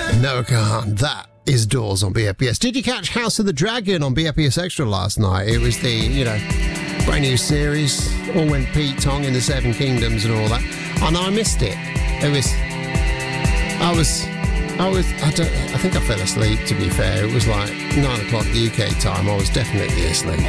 Noah Kahan, that is Doors on BFBS. Did you catch House of the Dragon on BFBS Extra last night? It was the, brand new series, all went Pete Tong in the Seven Kingdoms and all that. And I missed it. I think I fell asleep, to be fair. It was like 9 o'clock UK time. I was definitely asleep.